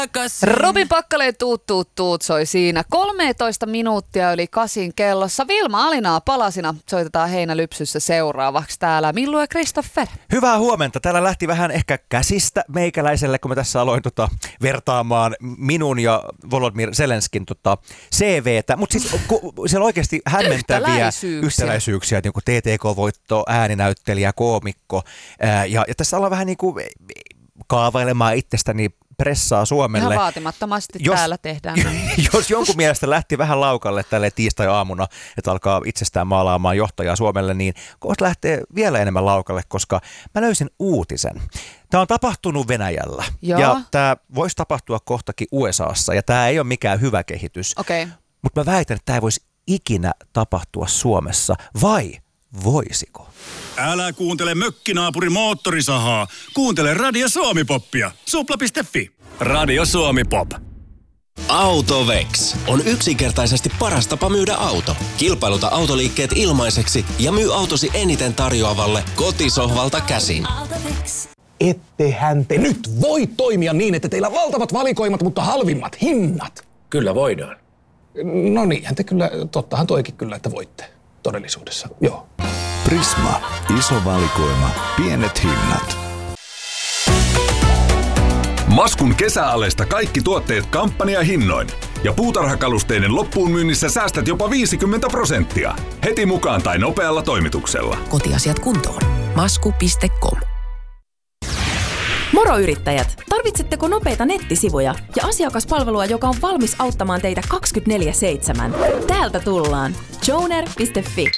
takaisin. Robin Pakkaleen tuut soi siinä. 13 minuuttia yli 8 kellossa. Vilma Alinaa palasina soitetaan Heinälypsyssä seuraavaksi täällä. Millu ja Kristoffer. Hyvää huomenta. Täällä lähti vähän ehkä käsistä meikäläiselle, kun mä tässä aloin vertaamaan minun ja Volodymyr Zelenskin CVtä. Mutta siis siellä on oikeasti hämmentäviä yhtäläisyyksiä, niin kuin TTK-voitto, ääninäyttelijä, koomikko. Ja tässä ollaan vähän niin kuin kaavailemaan itsestäni pressaa Suomelle. Ihan vaatimattomasti täällä tehdään. Jos jonkun mielestä lähti vähän laukalle tälle tiistai-aamuna, että alkaa itsestään maalaamaan johtajaa Suomelle, niin kohta lähtee vielä enemmän laukalle, koska mä löysin uutisen. Tämä on tapahtunut Venäjällä. Joo. Ja tämä voisi tapahtua kohtakin USAssa ja tämä ei ole mikään hyvä kehitys. Okay. Mutta mä väitän, että tämä ei voisi ikinä tapahtua Suomessa. Vai voisiko? Älä kuuntele mökkinaapuri moottorisahaa. Kuuntele Radio Suomi-poppia. Supla.fi. Radio Suomi-pop. Autovex on yksinkertaisesti paras tapa myydä auto. Kilpailuta autoliikkeet ilmaiseksi ja myy autosi eniten tarjoavalle kotisohvalta käsin. Ettehän te nyt voi toimia niin, että teillä on valtavat valikoimat, mutta halvimmat hinnat. Kyllä voidaan. No niinhän te kyllä, tottahan toikin kyllä, että voitte todellisuudessa, joo. Prisma. Iso valikoima. Pienet hinnat. Maskun kesäaleista kaikki tuotteet kampanjahinnoin. Ja puutarhakalusteiden loppuun myynnissä säästät jopa 50%. Heti mukaan tai nopealla toimituksella. Kotiasiat kuntoon. Masku.com. Moro yrittäjät! Tarvitsetteko nopeita nettisivuja ja asiakaspalvelua, joka on valmis auttamaan teitä 24/7? Täältä tullaan. Joner.fi.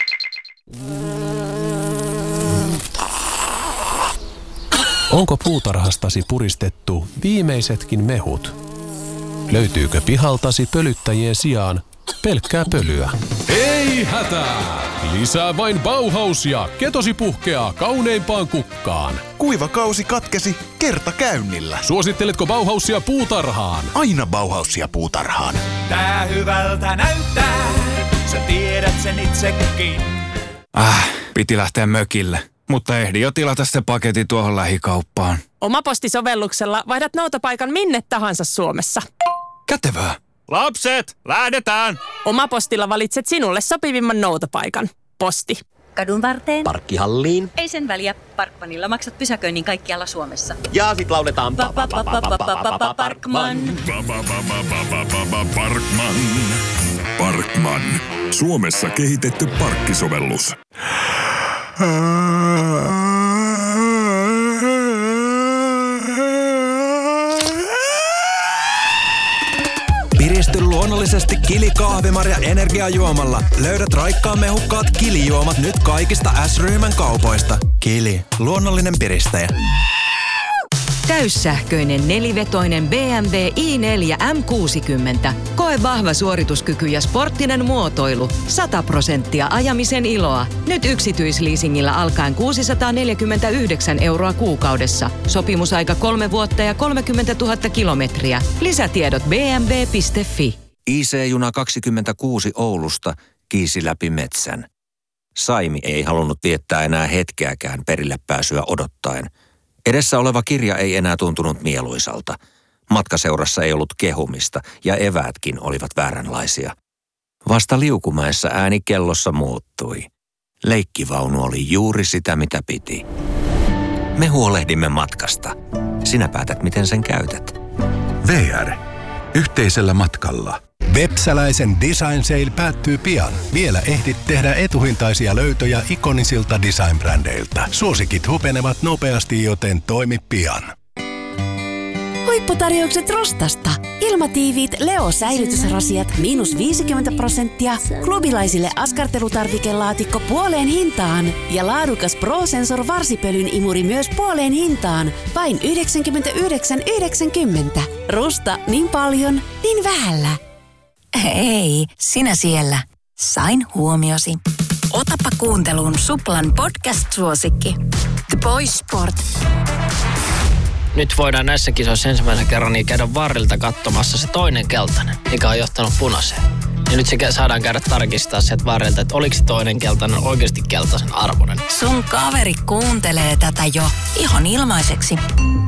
Onko puutarhastasi puristettu viimeisetkin mehut? Löytyykö pihaltasi pölyttäjien sijaan pelkkää pölyä? Ei hätää! Lisää vain Bauhausia. Ketosi puhkeaa kauneimpaan kukkaan. Kuivakausi katkesi kertakäynnillä. Suositteletko Bauhausia puutarhaan? Aina Bauhausia puutarhaan. Tää hyvältä näyttää, sä tiedät sen itsekin. Piti lähteä mökille, mutta ehdin jo tilata se paketti tuohon lähikauppaan. Omapostisovelluksella vaihdat noutopaikan minne tahansa Suomessa. Kätevää. Lapset, lähdetään! Omapostilla valitset sinulle sopivimman noutopaikan. Posti. Kadun varteen. Parkkihalliin. Ei sen väliä. Parkmanilla maksat pysäköinnin kaikkialla Suomessa. Ja sit lauletaan Parkman. Parkman. Parkman. Suomessa kehitetty parkkisovellus. Piristy luonnollisesti Kili kahvimarja energiajuomalla. Löydät raikkaan mehukkaat Kili-juomat nyt kaikista S-ryhmän kaupoista. Kili, luonnollinen piristäjä. Täyssähköinen nelivetoinen BMW i4 M60. Koe vahva suorituskyky ja sporttinen muotoilu. 100% ajamisen iloa. Nyt yksityisleasingillä alkaen 649 € kuukaudessa. Sopimusaika 3 vuotta ja 30 000 kilometriä. Lisätiedot bmw.fi. IC-juna 26 Oulusta kiisi läpi metsän. Saimi ei halunnut viettää enää hetkeäkään perille pääsyä odottaen. Edessä oleva kirja ei enää tuntunut mieluisalta. Matkaseurassa ei ollut kehumista ja eväätkin olivat vääränlaisia. Vasta Liukumäessä ääni kellossa muuttui. Leikkivaunu oli juuri sitä, mitä piti. Me huolehdimme matkasta. Sinä päätät, miten sen käytät. VR. Yhteisellä matkalla. Vepsäläisen Design Sale päättyy pian. Vielä ehdit tehdä etuhintaisia löytöjä ikonisilta design-brändeiltä. Suosikit hupenevat nopeasti, joten toimi pian. Huipputarjoukset Rostasta. Ilmatiiviit Leo-säilytysrasiat -50%. Klubilaisille askartelutarvikelaatikko puoleen hintaan. Ja laadukas Pro-Sensor varsipölyn imuri myös puoleen hintaan. Vain 99,90. Rusta niin paljon, niin vähällä. Hei, sinä siellä. Sain huomiosi. Otapa kuunteluun Suplan podcast-suosikki. The Boys Sport. Nyt voidaan näissä kisoissa ensimmäisen kerran niin käydä varrilta katsomassa se toinen keltainen, mikä on johtanut punaiseen. Ja nyt se saadaan käydä tarkistaa sieltä varrilta, että oliko se toinen keltainen oikeasti keltaisen arvoinen. Sun kaveri kuuntelee tätä jo ihan ilmaiseksi.